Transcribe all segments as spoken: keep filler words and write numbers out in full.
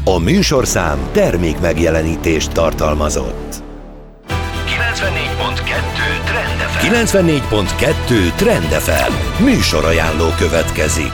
A műsorszám termék megjelenítést tartalmazott. kilencvennégy pont kettő Trend ef em. kilencvennégy pont kettő Trend ef em. Műsorajánló következik.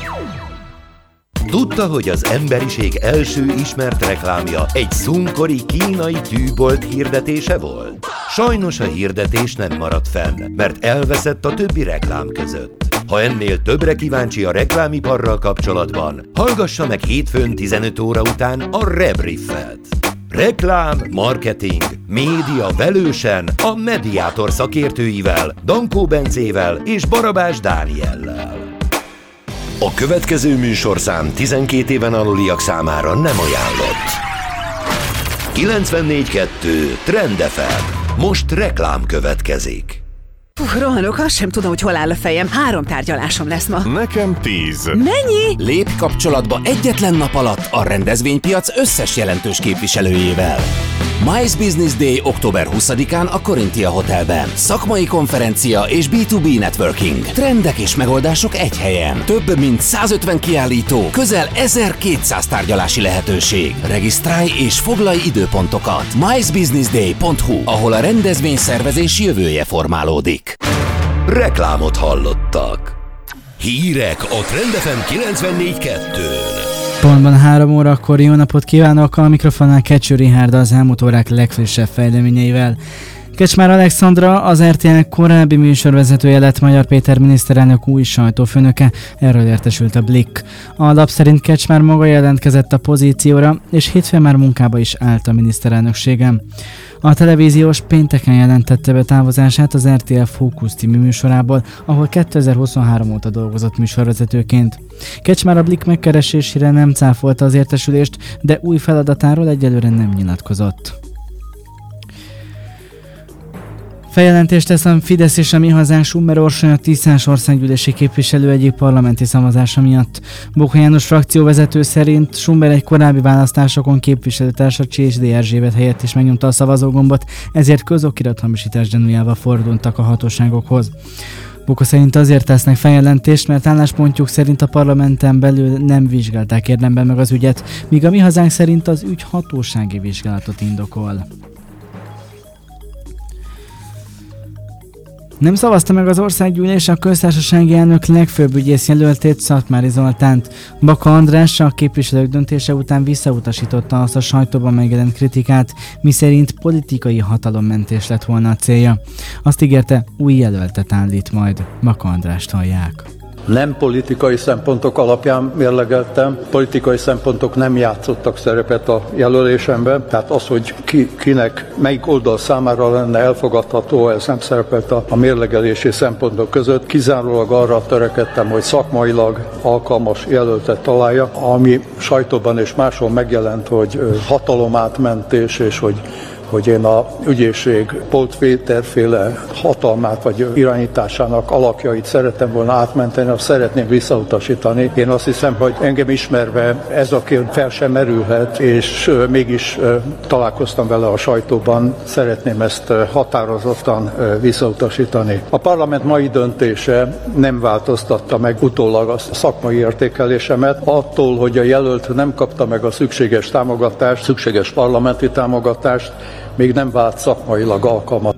Tudta, hogy az emberiség első ismert reklámja egy szunkori kínai tűbolt hirdetése volt? Sajnos a hirdetés nem maradt fenn, mert elveszett a többi reklám között. Ha ennél többre kíváncsi a reklámiparral kapcsolatban, hallgassa meg hétfőn tizenöt óra után a Rebriefet. Reklám, marketing, média velősen a Mediátor szakértőivel, Dankó Bencével és Barabás Dániellel. A következő műsorszám tizenkét éven aluliak számára nem ajánlott. kilencvennégy kettő Trend ef em. Most reklám következik. Puh, rohanok, azt sem tudom, hogy hol áll a fejem. Három tárgyalásom lesz ma. Nekem tíz. Mennyi? Lépj kapcsolatba egyetlen nap alatt a rendezvénypiac összes jelentős képviselőjével. Mice Business Day október huszadikán a Corinthia Hotelben. Szakmai konferencia és bé kettő bé networking. Trendek és megoldások egy helyen. Több mint százötven kiállító, közel ezerkétszáz tárgyalási lehetőség. Regisztrálj és foglalj időpontokat. mice business day pont hu, ahol a rendezvényszervezés jövője formálódik. Reklámot hallottak. Hírek a Trend ef em kilencvennégy kettőn. Pontban három órakor jó napot kívánok, a mikrofonnál Kecső Richárd az elmúlt órák legfrissebb fejleményeivel. Kecsmár Alexandra, az er té el korábbi műsorvezetője lett Magyar Péter miniszterelnök új sajtófőnöke, erről értesült a Blick. A lap szerint Kecsmár maga jelentkezett a pozícióra, és hétfőn már munkába is állt a miniszterelnökségem. A televíziós pénteken jelentette be távozását az er té el Fókusz című műsorából, ahol kétezer-huszonhárom óta dolgozott műsorvezetőként. Kecsmár a Blick megkeresésére nem cáfolta az értesülést, de új feladatáról egyelőre nem nyilatkozott. Feljelentést tesz a Fidesz és a Mi Hazánk Summer Orsoly a Tiszás országgyűlési képviselő egyik parlamenti szavazása miatt. Bóka János frakcióvezető szerint Summer egy korábbi választásokon képviselőtársa Csécsdé Erzsébet helyett is megnyomta a szavazógombot, ezért közokirathamisítás gyanújával fordultak a hatóságokhoz. Bóka szerint azért tesznek feljelentést, mert álláspontjuk szerint a parlamenten belül nem vizsgálták érdemben meg az ügyet, míg a Mi Hazánk szerint az ügy hatósági vizsgálatot indokol. Nem szavazta meg az országgyűlés a köztársasági elnök legfőbb ügyész jelöltét, Szatmári Zoltánt. Baka András a képviselők döntése után visszautasította azt a sajtóban megjelent kritikát, miszerint politikai hatalommentés lett volna a célja. Azt ígérte, új jelöltet állít majd. Baka Andrást hallják. Nem politikai szempontok alapján mérlegeltem, politikai szempontok nem játszottak szerepet a jelölésemben, tehát az, hogy ki, kinek, melyik oldal számára lenne elfogadható, ez nem szerepelt a, a mérlegelési szempontok között. Kizárólag arra törekedtem, hogy szakmailag alkalmas jelöltet találja, ami sajtóban és máshol megjelent, hogy hatalomátmentés, és hogy hogy én a ügyészség Polt Péterféle hatalmát vagy irányításának alapjait szerettem volna átmenteni, azt szeretném visszautasítani. Én azt hiszem, hogy engem ismerve ez a kérdés fel sem merülhet, és mégis találkoztam vele a sajtóban, szeretném ezt határozottan visszautasítani. A parlament mai döntése nem változtatta meg utólag a szakmai értékelésemet, attól, hogy a jelölt nem kapta meg a szükséges támogatást, szükséges parlamenti támogatást, még nem vált szakmailag alkalmat.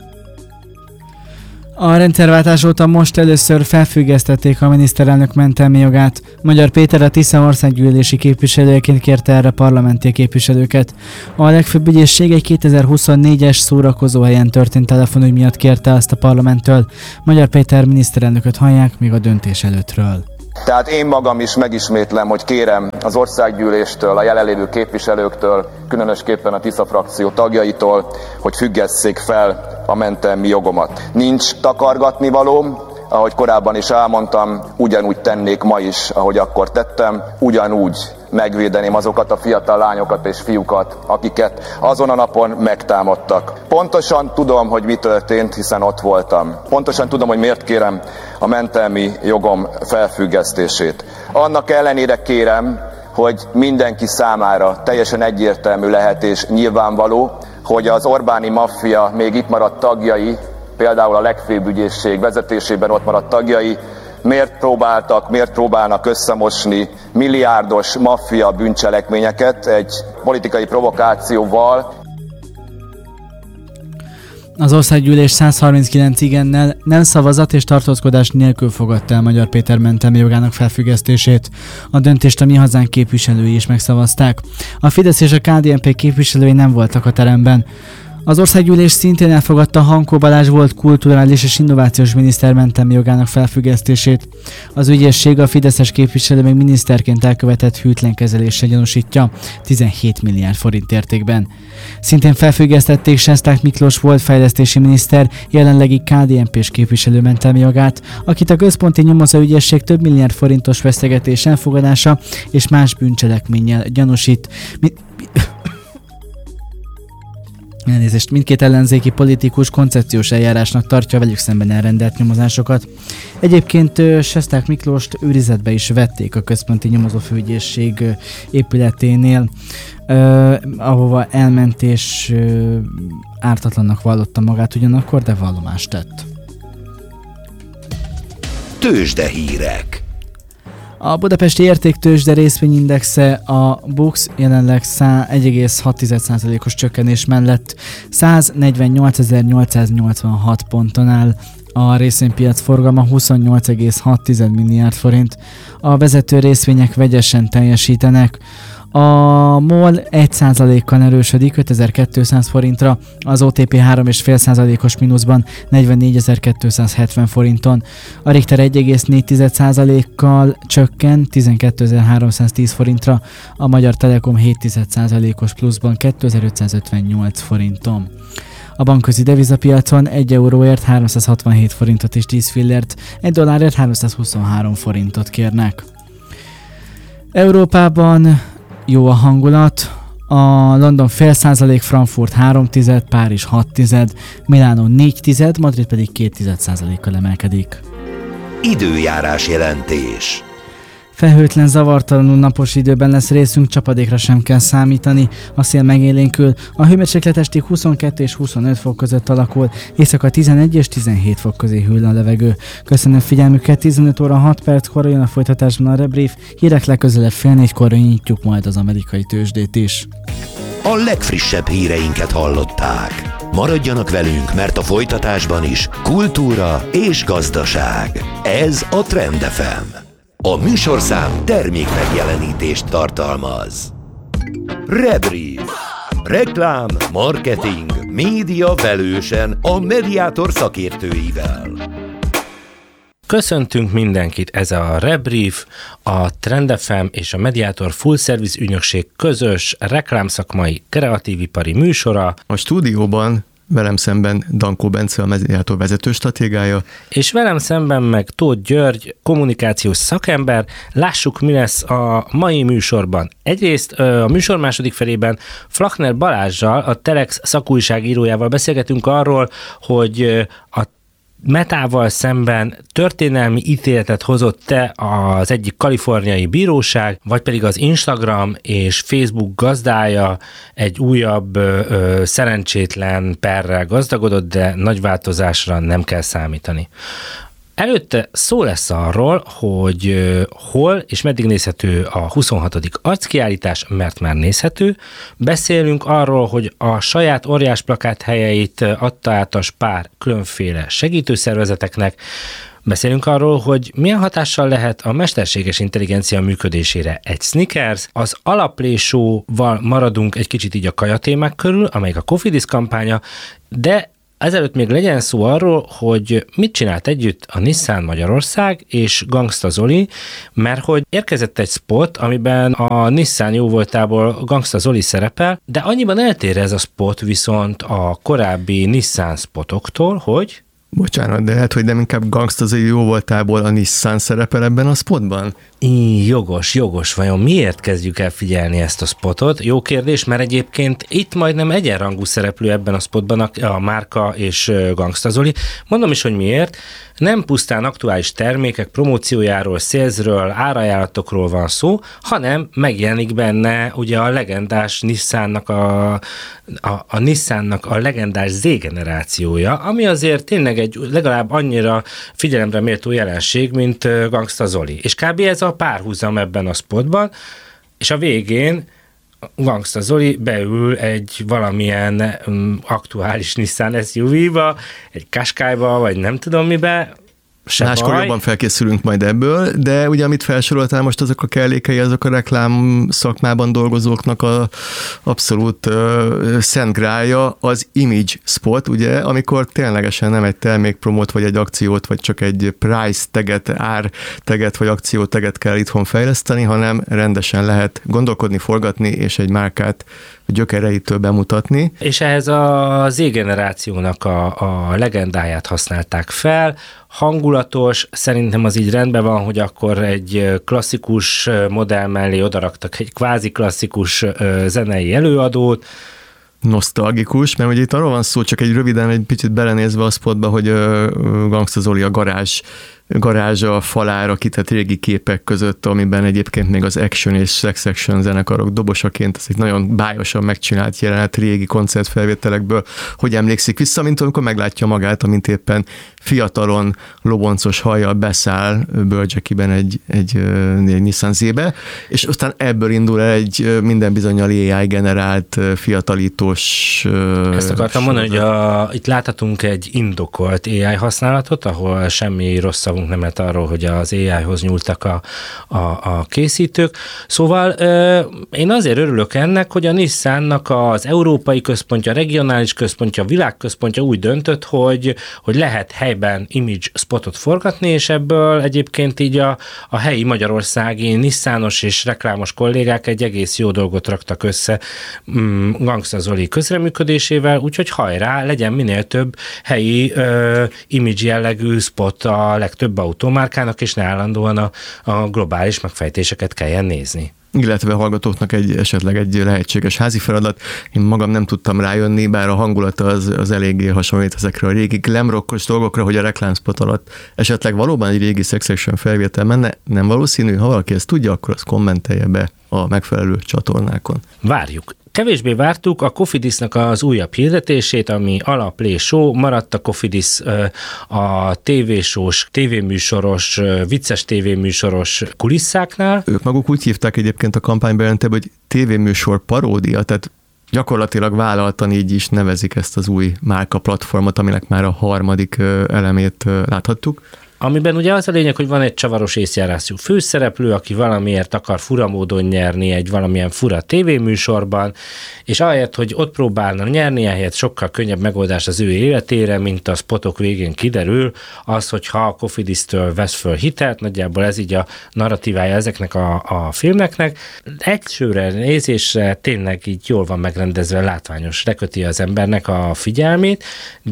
A rendszerváltás óta most először felfüggesztették a miniszterelnök mentelmi jogát. Magyar Péter a Tisza országgyűlési képviselőjeként kérte erre parlamenti képviselőket. A legfőbb ügyészség egy kétezer-huszonnégyes szórakozóhelyen történt telefonügy miatt kérte azt a parlamenttől. Magyar Péter miniszterelnököt hallják még a döntés előttről. Tehát én magam is megismétlem, hogy kérem az országgyűléstől, a jelenlévő képviselőktől, különösképpen a Tisza frakció tagjaitól, hogy függesszék fel a mentelmi jogomat. Nincs takargatnivalóm, ahogy korábban is elmondtam, ugyanúgy tennék ma is, ahogy akkor tettem, ugyanúgy megvédeném azokat a fiatal lányokat és fiúkat, akiket azon a napon megtámadtak. Pontosan tudom, hogy mi történt, hiszen ott voltam. Pontosan tudom, hogy miért kérem a mentelmi jogom felfüggesztését. Annak ellenére kérem, hogy mindenki számára teljesen egyértelmű lehet és nyilvánvaló, hogy az Orbáni maffia még itt maradt tagjai, például a legfőbb ügyészség vezetésében ott maradt tagjai, miért próbáltak, miért próbálnak összemosni milliárdos maffia bűncselekményeket egy politikai provokációval. Az országgyűlés száz harminckilenc igennel, nem szavazat és tartózkodás nélkül fogadta el Magyar Péter mentelmi jogának felfüggesztését. A döntést a Mi Hazánk képviselői is megszavazták. A Fidesz és a ká dé en pé képviselői nem voltak a teremben. Az országgyűlés szintén elfogadta Hankó Balázs volt kulturális és innovációs miniszter mentelmi jogának felfüggesztését. Az ügyészség a fideszes képviselő még miniszterként elkövetett hűtlen kezeléssel gyanúsítja tizenhét milliárd forint értékben. Szintén felfüggesztették Sesták Miklós volt fejlesztési miniszter, jelenlegi ká dé en pés képviselő mentelmi jogát, akit a központi nyomozóügyészség több milliárd forintos vesztegetés elfogadása és más bűncselekménnyel gyanúsít. Mi- Elnézést, mindkét ellenzéki politikus koncepciós eljárásnak tartja velük szemben elrendelt nyomozásokat. Egyébként Sesták Miklóst őrizetbe is vették a központi nyomozófőügyészség épületénél, eh, ahova elment és eh, ártatlannak vallotta magát ugyanakkor, de vallomást tett. Tőzsdehírek. A budapesti értéktőzsde részvényindexe, a BUX jelenleg egy egész hat százalékos csökkenés mellett száznegyvennyolcezer-nyolcszáznyolcvanhat ponton áll. A részvénypiac forgalma huszonnyolc egész hat milliárd forint. A vezető részvények vegyesen teljesítenek. A MOL egy százalékkal erősödik ötezer-kétszáz forintra, az o té pé három egész öt százalékos mínuszban negyvennégyezer-kétszázhetven forinton, a Richter egy egész négy százalékkal csökken tizenkétezer-háromszáztíz forintra, a Magyar Telekom hét százalékos pluszban kétezer-ötszázötvennyolc forinton. A bankközi devizapiacon egy euróért háromszázhatvanhét forintot és tíz fillért, egy dollárért háromszázhuszonhárom forintot kérnek. Európában jó a hangulat. A London fél százalék, Frankfurt három tized, Párizs hat tized, Milánó négy tized, Madrid pedig két tized százalékkal emelkedik. Időjárás jelentés. Felhőtlen, zavartalanul napos időben lesz részünk, csapadékra sem kell számítani, a szél megélénkül, a hőmérséklet estig huszonkettő és huszonöt fok között alakul, éjszaka tizenegy és tizenhét fok közé hűl a levegő. Köszönöm figyelmüket, tizenöt óra hat perckor jön a folytatásban a Rebrief, hírek legközelebb fél négykor nyitjuk majd az amerikai tőzsdét is. A legfrissebb híreinket hallották. Maradjanak velünk, mert a folytatásban is kultúra és gazdaság. Ez a Trend ef em. A műsorszám termék megjelenítést tartalmaz. Rebrief. Reklám, marketing, média velősen a Mediator szakértőivel. Köszöntünk mindenkit, ez a Rebrief, a Trend ef em és a Mediator Full Service ügynökség közös reklámszakmai kreatívipari műsora. A stúdióban velem szemben Dankó Bence, a Mediator vezető stratégája. És velem szemben meg Tóth György, kommunikációs szakember. Lássuk, mi lesz a mai műsorban. Egyrészt a műsor második felében Flachner Balázssal, a Telex szakújságírójával beszélgetünk arról, hogy a Metával szemben történelmi ítéletet hozott-e az egyik kaliforniai bíróság, vagy pedig az Instagram és Facebook gazdája egy újabb ö, ö, szerencsétlen perrel gazdagodott, de nagy változásra nem kell számítani. Előtte szó lesz arról, hogy hol és meddig nézhető a huszonhatodik arckiállítás, mert már nézhető. Beszélünk arról, hogy a saját óriásplakát helyeit adta át a Spár különféle segítőszervezeteknek. Beszélünk arról, hogy milyen hatással lehet a mesterséges intelligencia működésére egy Snickers. Az alaplésóval maradunk egy kicsit így a kajatémák körül, amelyik a Cofidis kampánya, de ezelőtt még legyen szó arról, hogy mit csinált együtt a Nissan Magyarország és Gangsta Zoli, mert hogy érkezett egy spot, amiben a Nissan jóvoltából Gangsta Zoli szerepel, de annyiban eltér ez a spot viszont a korábbi Nissan spotoktól, hogy... Bocsánat, de hát, hogy nem inkább Gangsta Zoli jóvoltából a Nissan szerepel ebben a spotban? Í, jogos, jogos. Vajon miért kezdjük el figyelni ezt a spotot? Jó kérdés, mert egyébként itt majdnem egyenrangú szereplő ebben a spotban a, a márka és Gangsta Zoli. Mondom is, hogy miért. nem pusztán aktuális termékek promóciójáról, szélzről, árajánlatokról van szó, hanem megjelenik benne ugye a legendás Nissannak a, a, a Nissannak a legendás Z-generációja, ami azért tényleg egy legalább annyira figyelemre méltó jelenség, mint Gangsta Zoli. És kb. Ez a párhuzam ebben a spotban, és a végén Gangsta Zoli beül egy valamilyen um, aktuális Nissan es u vé-ba, egy Qashqai-ba, vagy nem tudom mibe. Máskor jobban felkészülünk majd ebből, de ugye amit felsoroltál most, azok a kellékei, azok a reklám szakmában dolgozóknak a abszolút uh, szent grálja, az image spot, ugye, amikor ténylegesen nem egy termékpromót, vagy egy akciót, vagy csak egy price taget, ár taget, vagy akció taget kell itthon fejleszteni, hanem rendesen lehet gondolkodni, forgatni, és egy márkát gyökereitől bemutatni. És ehhez a Z-generációnak a, a legendáját használták fel, hangulatos, szerintem az így rendben van, hogy akkor egy klasszikus modell mellé odaraktak egy kvázi klasszikus zenei előadót. Nosztalgikus, mert ugye itt arról van szó, csak egy röviden, egy picit belenézve a spotba, hogy Gangsta Zoli a garázs garázsa a falára kitett régi képek között, amiben egyébként még az Action és Sex Action zenekarok dobosaként, ez egy nagyon bájosan megcsinált jelenet régi koncertfelvételekből, hogy emlékszik vissza, mint amikor meglátja magát, amint éppen fiatalon, loboncos hajjal beszáll bőrcsekiben egy, egy, egy Nissan Z-be, és aztán ebből indul el egy minden bizonnyal á i generált, fiatalítós... Ezt akartam mondani, hogy a, itt láthatunk egy indokolt á i használatot, ahol semmi rossz szavunk nem lett arról, hogy az á i-hoz nyúltak a, a, a készítők. Szóval ö, én azért örülök ennek, hogy a Nissannak az európai központja, regionális központja, világközpontja úgy döntött, hogy, hogy lehet helyben image spotot forgatni, és ebből egyébként így a, a helyi magyarországi Nissanos és reklámos kollégák egy egész jó dolgot raktak össze um, Gangsta Zoli közreműködésével, úgyhogy hajrá, legyen minél több helyi ö, image jellegű spot a legtöbb automárkának, és ne állandóan a, a globális megfejtéseket kelljen nézni. Illetve hallgatóknak egy esetleg egy lehetséges házi feladat. Én magam nem tudtam rájönni, bár a hangulata az, az eléggé hasonlít ezekre a régi glamrockos dolgokra, hogy a reklámspot alatt esetleg valóban egy régi Sex Action felvétel menne. Nem valószínű, ha valaki ezt tudja, akkor azt kommentelje be a megfelelő csatornákon. Várjuk. Kevésbé vártuk a Cofidisnak az újabb hirdetését, ami a Play Show, maradt a Cofidis a tévésós, tévéműsoros, vicces tévéműsoros kulisszáknál. Ők maguk úgy hívták egyébként a kampánybejelentőben, hogy tévéműsor paródia, tehát gyakorlatilag vállaltan így is nevezik ezt az új márka platformot, aminek már a harmadik elemét láthattuk. Amiben ugye az a lényeg, hogy van egy csavaros észjárású főszereplő, aki valamiért akar fura módon nyerni egy valamilyen fura tévéműsorban, és ahelyett, hogy ott próbálna nyerni, ehelyett sokkal könnyebb megoldás az ő életére, mint a spotok végén kiderül, az, hogyha a Cofidis-től vesz föl hitelt, nagyjából ez így a narratívája ezeknek a, a filmeknek. Egysőre nézésre tényleg így jól van megrendezve, látványos, leköti az embernek a figyelmét,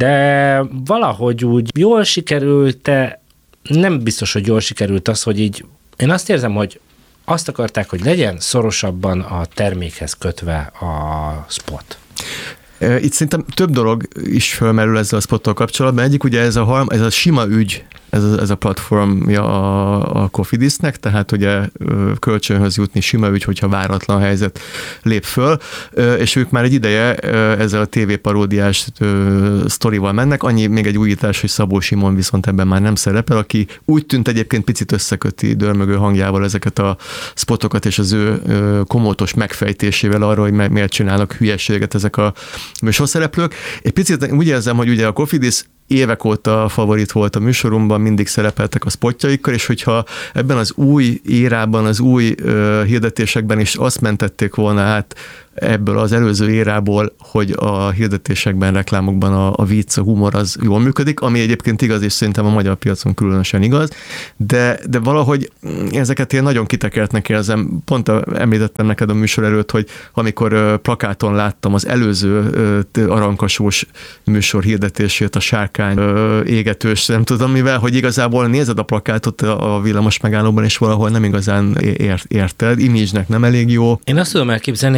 de valahogy úgy jól sikerült-e, nem biztos, hogy jól sikerült az, hogy így, én azt érzem, hogy azt akarták, hogy legyen szorosabban a termékhez kötve a spot. Itt szerintem több dolog is fölmerül ezzel a spottal kapcsolatban. Egyik ugye ez a, ez a sima ügy, ez a, ez a platformja a, a Cofidisnek, tehát ugye kölcsönhöz jutni sima ügy, hogyha váratlan helyzet lép föl, és ők már egy ideje ezzel a tévéparódiás sztorival mennek. Annyi még egy újítás, hogy Szabó Simon viszont ebben már nem szerepel, aki úgy tűnt egyébként picit összeköti dörmögő hangjával ezeket a spotokat, és az ő komótos megfejtésével arról, hogy miért csinálnak hülyeséget ezek a műsorszereplők. Egy picit úgy érzem, hogy ugye a Cofidis évek óta favorit volt a műsorunkban, mindig szerepeltek a spotjaikkal, és hogyha ebben az új érában, az új uh, hirdetésekben is azt mentették volna át ebből az előző érából, hogy a hirdetésekben, reklámokban a, a vicc, a humor az jól működik, ami egyébként igaz, és szerintem a magyar piacon különösen igaz, de, de valahogy ezeket én nagyon kitekertnek érzem. Pont a, említettem neked a műsor előtt, hogy amikor uh, plakáton láttam az előző uh, aranykasós műsor hirdetését, a sárkány uh, égetős, nem tudom mivel, hogy igazából nézed a plakátot a villamos megállóban, és valahol nem igazán ért, érted, image-nek nem elég jó. Én azt tudom elképzelni egyébként,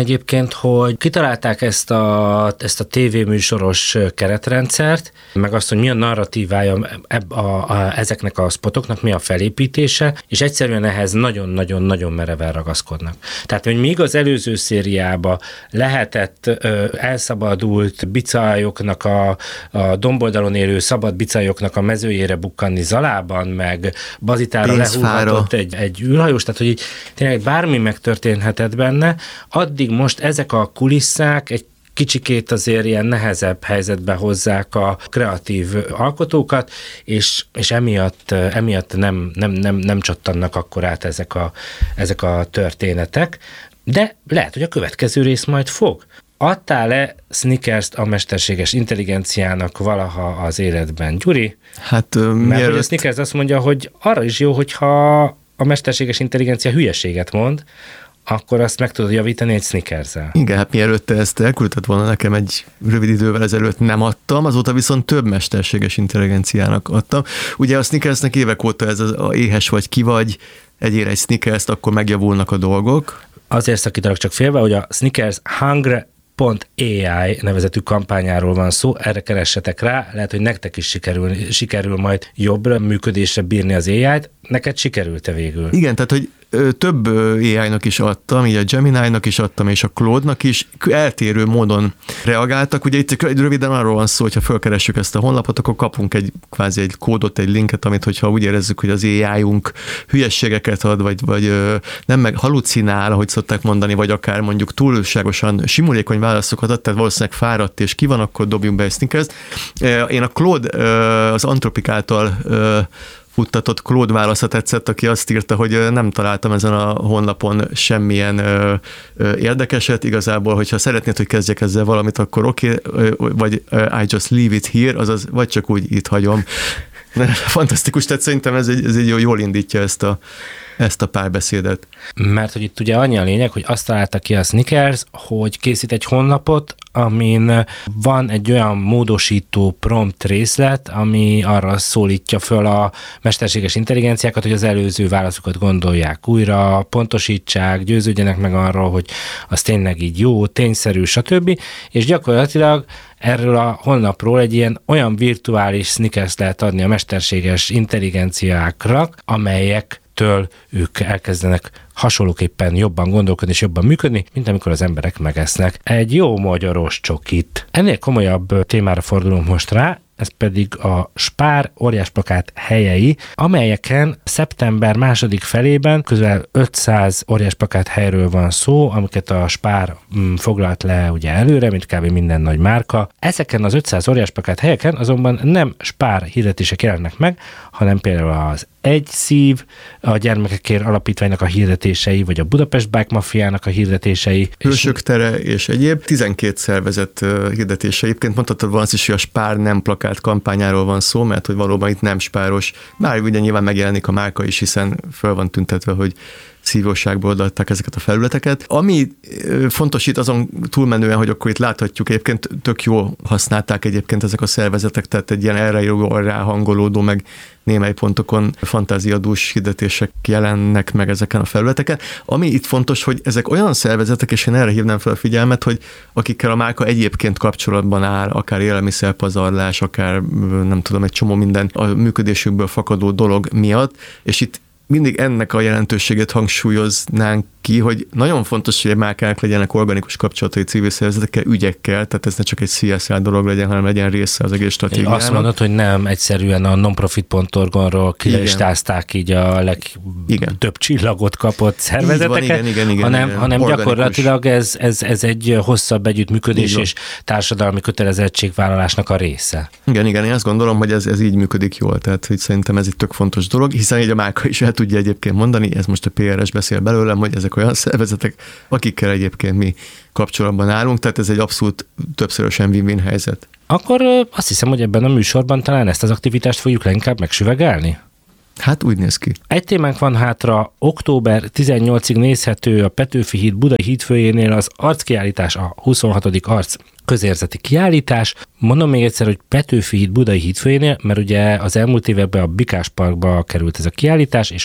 viszont, hogy kitalálták ezt a, ezt a tévéműsoros keretrendszert, meg azt, hogy mi a narratívája eb, a, a, ezeknek a spotoknak, mi a felépítése, és egyszerűen ehhez nagyon-nagyon-nagyon mereven ragaszkodnak. Tehát, hogy még az előző szériában lehetett ö, elszabadult bicajoknak, a, a domboldalon élő szabad bicajoknak a mezőjére bukkanni Zalában, meg Bazitára lehúzhatott egy, egy űrhajós, tehát, hogy így tényleg bármi megtörténhetett benne, addig most ezek a kulisszák egy kicsikét azért ilyen nehezebb helyzetbe hozzák a kreatív alkotókat, és, és emiatt, emiatt nem, nem, nem, nem csattannak akkor át ezek a, ezek a történetek, de lehet, hogy a következő rész majd fog. Adtál-e Snickerst a mesterséges intelligenciának valaha az életben, Gyuri? Hát, Mert mielőtt... hogy a Snickers azt mondja, hogy arra is jó, hogyha a mesterséges intelligencia hülyeséget mond, akkor azt meg tudod javítani egy Snickerszel. Igen, hát mielőtt te ezt elküldted volna nekem egy rövid idővel ezelőtt nem adtam, azóta viszont több mesterséges intelligenciának adtam. Ugye a Snickersnek évek óta ez az a éhes vagy ki vagy, egyél egy Snickerst, akkor megjavulnak a dolgok. Azért szakítanak csak félbe, hogy a Snickers Hunger pont á i nevezetű kampányáról van szó, erre keressetek rá, lehet, hogy nektek is sikerül, sikerül majd jobbra működésre bírni az á i-t, neked sikerült-e végül? Igen, tehát, hogy több á i-nak is adtam, így a Gemini-nak is adtam, és a Claude-nak is eltérő módon reagáltak. Ugye itt röviden arról van szó, hogyha felkeressük ezt a honlapot, akkor kapunk egy kvázi egy kódot, egy linket, amit hogyha úgy érezzük, hogy az á i-unk hülyességeket ad, vagy, vagy nem meg halucinál, ahogy szokták mondani, vagy akár mondjuk túlságosan simulékony válaszokat ad, tehát valószínűleg fáradt és ki van, akkor dobjunk be egy Snickerst. Én a Claude az Anthropic által futtatott Claude válasza tetszett, aki azt írta, hogy nem találtam ezen a honlapon semmilyen ö, ö, érdekeset. Igazából, hogyha szeretnéd, hogy kezdjek ezzel valamit, akkor oké, okay, vagy I just leave it here, azaz vagy csak úgy itt hagyom. Fantasztikus, tehát szerintem ez egy, ez egy jól indítja ezt a ezt a párbeszédet. Mert hogy itt ugye annyi a lényeg, hogy azt találta ki a Snickers, hogy készít egy honlapot, amin van egy olyan módosító prompt részlet, ami arra szólítja föl a mesterséges intelligenciákat, hogy az előző válaszokat gondolják újra, pontosítsák, győződjenek meg arról, hogy az tényleg így jó, tényszerű, stb. És gyakorlatilag erről a honlapról egy ilyen olyan virtuális Snickers lehet adni a mesterséges intelligenciákra, amelyek től ők elkezdenek hasonlóképpen jobban gondolkodni és jobban működni, mint amikor az emberek megesznek egy jó magyaros csokit. Ennél komolyabb témára fordulunk most rá, ez pedig a Spár óriásplakát helyei, amelyeken szeptember második felében közel ötszáz óriásplakát helyről van szó, amiket a Spár mm, foglalt le ugye előre, mint kb. Minden nagy márka. Ezeken az ötszáz óriásplakát helyeken azonban nem Spár hirdetések jelennek meg, hanem például az Egy Szív, a Gyermekekért Alapítványnak a hirdetései, vagy a Budapest Bike Mafiának a hirdetései. Hősök tere és egyéb tizenkét szervezet hirdetése. Egyébként mondhatod volna azt is, hogy a Spár nem plakát kampányáról van szó, mert hogy valóban itt nem spáros. Bár ugye nyilván megjelenik a márka is, hiszen föl van tüntetve, hogy szívóságból odaadták ezeket a felületeket. Ami fontos itt azon túlmenően, hogy akkor itt láthatjuk, egyébként tök jó használták egyébként ezek a szervezetek, tehát egy ilyen erre jól ráhangolódó, meg némely pontokon fantáziadús hirdetések jelennek meg ezeken a felületeken. Ami itt fontos, hogy ezek olyan szervezetek, és én erre hívnám fel a figyelmet, hogy akikkel a márka egyébként kapcsolatban áll, akár élelmiszerpazarlás, akár nem tudom, egy csomó minden a működésükből fakadó dolog miatt, és itt mindig ennek a jelentőségét hangsúlyoznánk ki, hogy nagyon fontos, hogy a márkának legyenek organikus kapcsolatai civil szervezetekkel, ügyekkel, tehát ez ne csak egy cé es er dolog legyen, hanem legyen része az egész stratégiának. Azt mondod, hogy nem egyszerűen a nonprofit pont org-ról kilistázták így a legtöbb csillagot kapott szervezeteket, igen, igen, igen, hanem, igen. hanem gyakorlatilag ez, ez, ez egy hosszabb együttműködés és társadalmi kötelezettségvállalásnak a része. Igen, igen, én azt gondolom, hogy ez, ez így működik jól, tehát hogy szerintem ez egy tök fontos dolog, hiszen így a márka is el tudja egyébként mondani, ez most a pé er es beszél belőlem, hogy ezek olyan szervezetek, akikkel egyébként mi kapcsolatban állunk, tehát ez egy abszolút többszörösen win-win helyzet. Akkor azt hiszem, hogy ebben a műsorban talán ezt az aktivitást fogjuk leginkább megsüvegelni. Hát úgy néz ki. Egy témánk van hátra, október tizennyolcadikáig nézhető a Petőfi híd Budai hídfőjénél az arckiállítás, a huszonhatodik arc közérzeti kiállítás. Mondom még egyszer, hogy Petőfi híd Budai hídfőjénél, mert ugye az elmúlt években a Bikás Parkba került ez a kiállítás, és